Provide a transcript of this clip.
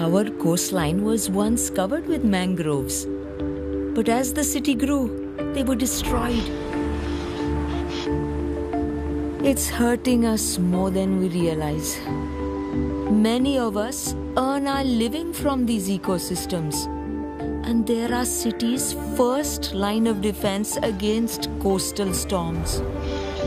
Our coastline was once covered with mangroves, but as the city grew, they were destroyed. It's hurting us more than we realize. Many of us earn our living from these ecosystems, and they're our city's first line of defense against coastal storms.